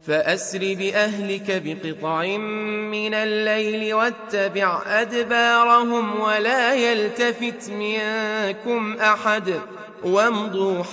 فأسر بأهلك بقطع من الليل واتبع أدبارهم ولا يلتفت منكم أحد وامضوا